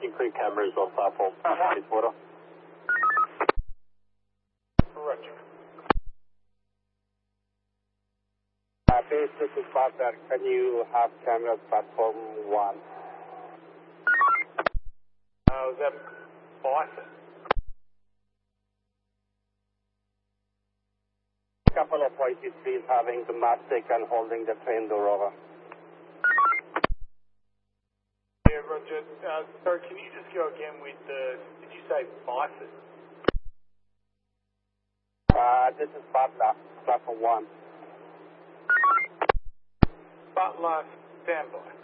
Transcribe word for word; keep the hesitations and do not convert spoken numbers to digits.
King Creek cameras on platform. It's water. Roger. Uh, base, this is Butler. Can you have cameras platform one? Uh, was that Bison? A couple of Y T threes having the mastic and holding the train door over. Yeah, Roger. Uh, sorry, can you just go again with the, did you say Bison? Uh, this is Butler, platform one. Butler, standby.